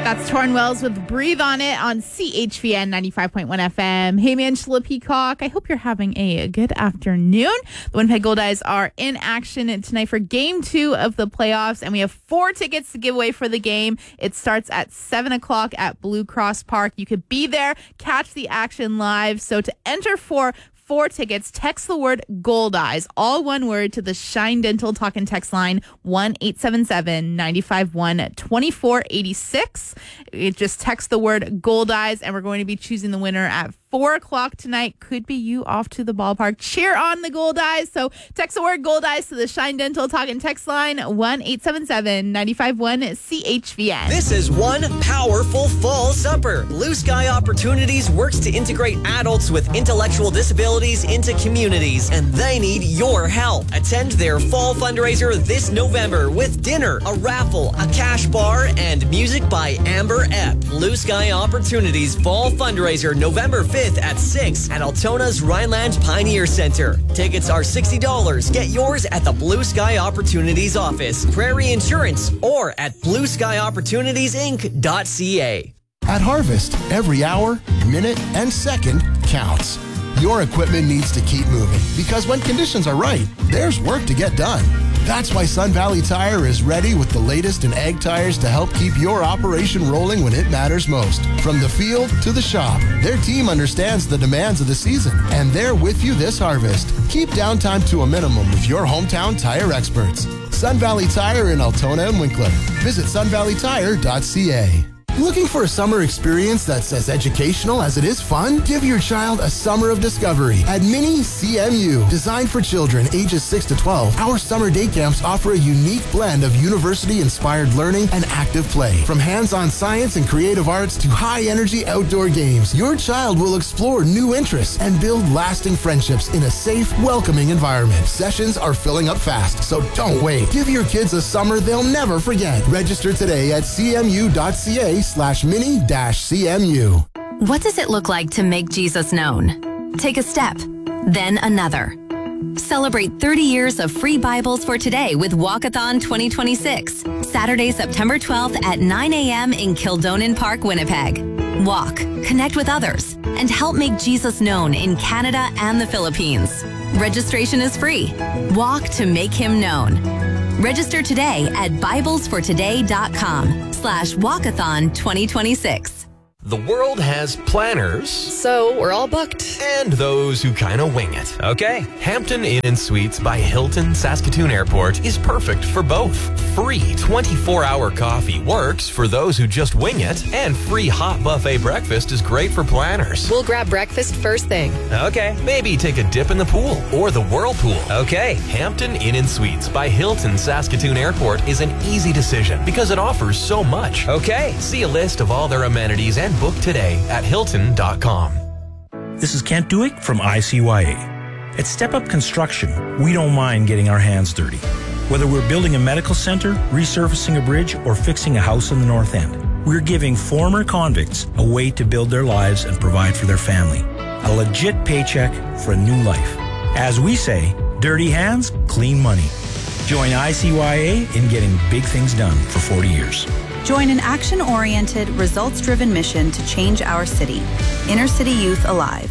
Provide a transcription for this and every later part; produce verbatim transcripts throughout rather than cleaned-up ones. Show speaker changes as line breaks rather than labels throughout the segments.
That's Torrin Wells with Breathe on It on C H V N ninety-five point one F M. Hey, Angela Peacock. I hope you're having a good afternoon. The Winnipeg Goldeyes are in action tonight for game two of the playoffs, and we have four tickets to give away for the game. It starts at seven o'clock at Blue Cross Park. You could be there, catch the action live. So to enter for Four tickets, text the word Goldeyes, all one word, to the Shine Dental Talk and Text line one eight seven seven, nine five one, two four eight six. It just text the word Goldeyes, and we're going to be choosing the winner at four o'clock tonight. Could be you off to the ballpark. Cheer on the Goldeyes. So text the word Goldeyes to the Shine Dental Talk and Text line one eight seven seven, nine five one, C H V N.
This is one powerful fall supper. Blue Sky Opportunities works to integrate adults with intellectual disabilities into communities, and they need your help. Attend their fall fundraiser this November with dinner, a raffle, a cash bar, and music by Amber Epp. Blue Sky Opportunities fall fundraiser November fifth at six at Altona's Rhineland Pioneer Center. Tickets are sixty dollars. Get yours at the Blue Sky Opportunities office, Prairie Insurance, or at blue sky opportunities inc dot c a.
At Harvest, every hour, minute, and second counts. Your equipment needs to keep moving, because when conditions are right, there's work to get done. That's why Sun Valley Tire is ready with the latest in ag tires to help keep your operation rolling when it matters most. From the field to the shop, their team understands the demands of the season, and they're with you this harvest. Keep downtime to a minimum with your hometown tire experts. Sun Valley Tire in Altona and Winkler. Visit sun valley tire dot c a. Looking for a summer experience that's as educational as it is fun? Give your child a summer of discovery at Mini C M U. Designed for children ages six to twelve, our summer day camps offer a unique blend of university-inspired learning and active play. From hands-on science and creative arts to high-energy outdoor games, your child will explore new interests and build lasting friendships in a safe, welcoming environment. Sessions are filling up fast, so don't wait. Give your kids a summer they'll never forget. Register today at c m u dot c a slash mini dash C M U.
What does it look like to make Jesus known? Take a step, then another. Celebrate thirty years of free Bibles for today with Walkathon twenty twenty-six. Saturday, September twelfth at nine a.m. in Kildonan Park, Winnipeg. Walk, connect with others, and help make Jesus known in Canada and the Philippines. Registration is free. Walk to make him known. Register today at bibles for today dot com slash walkathon twenty twenty-six.
The world has planners,
so we're all booked,
and those who kind of wing it. Okay, Hampton Inn and Suites by Hilton Saskatoon Airport is perfect for both. Free twenty-four hour coffee works for those who just wing it, and free hot buffet breakfast is great for planners.
We'll grab breakfast first thing.
Okay, maybe take a dip in the pool or the whirlpool. Okay, Hampton Inn and Suites by Hilton Saskatoon Airport is an easy decision because it offers so much. Okay, see a list of all their amenities and book today at hilton dot com.
This is Kent Duick from I C Y A. At Step Up Construction, we don't mind getting our hands dirty. Whether we're building a medical center, resurfacing a bridge, or fixing a house in the North End, we're giving former convicts a way to build their lives and provide for their family. A legit paycheck for a new life. As we say, dirty hands, clean money. Join I C Y A in getting big things done for forty years.
Join an action-oriented, results-driven mission to change our city. Inner City Youth Alive.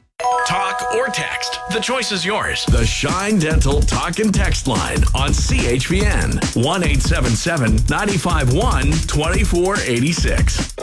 Talk or text. The choice is yours. The Shine Dental Talk and Text line on C H V N. one eight seven seven, nine five one, two four eight six.